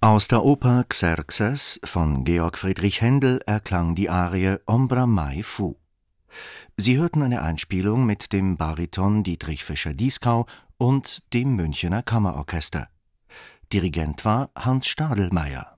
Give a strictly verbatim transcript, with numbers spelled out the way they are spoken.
Aus der Oper Xerxes von Georg Friedrich Händel erklang die Arie Ombra mai fu. Sie hörten eine Einspielung mit dem Bariton Dietrich Fischer-Dieskau und dem Münchener Kammerorchester. Dirigent war Hans Stadelmeier